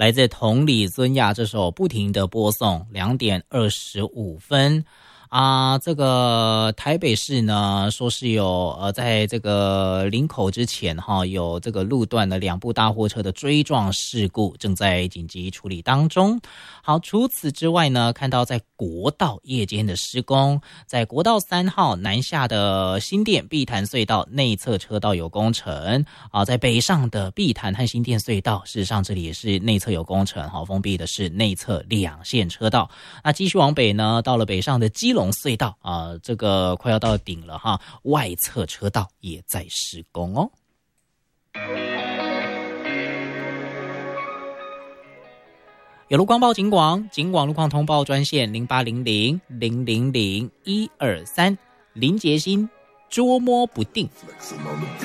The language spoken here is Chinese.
来自同里尊亚这首不停的播送，2点25分。这个台北市呢，说是有在这个林口之前有这个路段的2部大货车的追撞事故，正在紧急处理当中。好，除此之外呢，看到在国道夜间的施工，在国道3号南下的新店碧潭隧道内侧车道有工程在北上的碧潭和新店隧道，事实上这里也是内侧有工程，封闭的是内侧2线车道。那继续往北呢，到了北上的基隆隧道这个快要到顶了外侧车道也在施工哦。有路光报警广路况通报专线0800000123，林杰新捉摸不定。